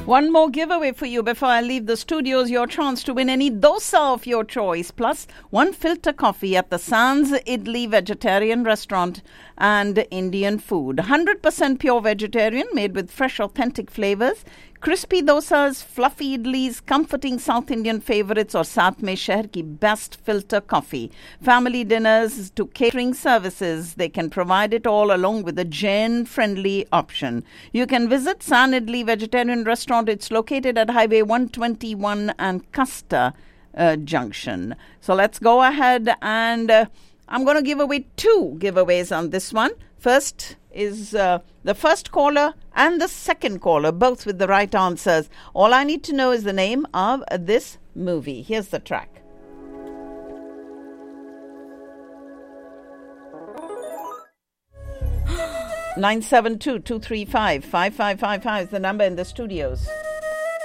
One more giveaway for you before I leave the studios. Your chance to win any dosa of your choice, plus one filter coffee at the Sans Idli Vegetarian Restaurant and Indian food. 100% pure vegetarian, made with fresh, authentic flavors. Crispy dosas, fluffy idlis, comforting South Indian favorites, or साथ में शहर की best filter coffee. Family dinners to catering services, they can provide it all along with a Jain-friendly option. You can visit San Idli Vegetarian Restaurant. It's located at Highway 121 and Custer Junction. So let's go ahead and I'm going to give away two giveaways on this one. First is the first caller and the second caller, both with the right answers. All I need to know is the name of this movie. Here's the track. (972-235-5555) is the number in the studios.